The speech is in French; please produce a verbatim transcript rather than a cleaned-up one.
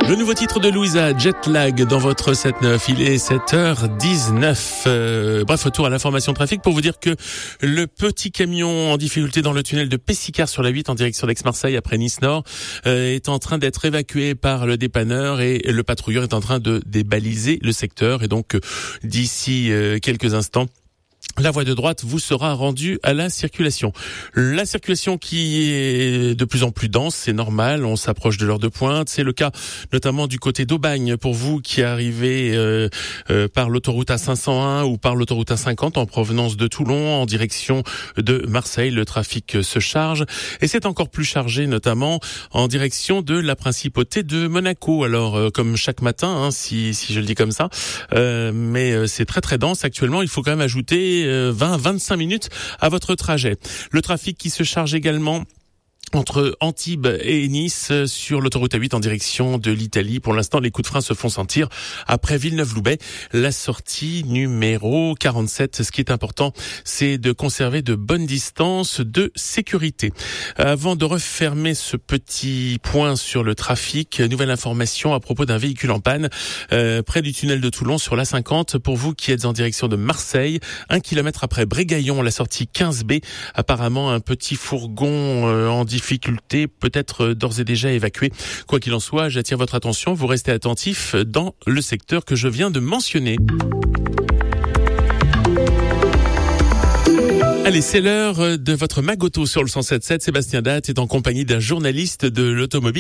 Le nouveau titre de Louisa, Jetlag, dans votre sept neuf. Il est sept heures dix-neuf. Euh, bref, retour à l'information trafic pour vous dire que le petit camion en difficulté dans le tunnel de Pessicard sur la huit en direction d'Aix-Marseille après Nice-Nord euh, est en train d'être évacué par le dépanneur et le patrouilleur est en train de débaliser le secteur. Et donc, euh, d'ici euh, quelques instants, la voie de droite vous sera rendue à la circulation. La circulation qui est de plus en plus dense, c'est normal, on s'approche de l'heure de pointe. C'est le cas notamment du côté d'Aubagne pour vous qui arrivez euh, euh, par l'autoroute A cinq cent un ou par l'autoroute A cinquante en provenance de Toulon en direction de Marseille. Le trafic se charge et c'est encore plus chargé notamment en direction de la principauté de Monaco. Alors euh, comme chaque matin, hein, si, si je le dis comme ça, euh, mais euh, c'est très très dense actuellement. Il faut quand même ajouter vingt à vingt-cinq minutes à votre trajet. Le trafic qui se charge également entre Antibes et Nice sur l'autoroute A huit en direction de l'Italie. Pour l'instant, les coups de frein se font sentir après Villeneuve-Loubet, la sortie numéro quarante-sept. Ce qui est important, c'est de conserver de bonnes distances de sécurité. Avant de refermer ce petit point sur le trafic, nouvelle information à propos d'un véhicule en panne euh, près du tunnel de Toulon sur l'A cinquante. Pour vous qui êtes en direction de Marseille, un kilomètre après Brégaillon, la sortie quinze B, apparemment un petit fourgon euh, en difficulté, peut-être d'ores et déjà évacué. Quoi qu'il en soit, j'attire votre attention, vous restez attentifs dans le secteur que je viens de mentionner. Allez, c'est l'heure de votre Magoto sur le cent sept virgule sept. Sébastien Datte est en compagnie d'un journaliste de l'automobile.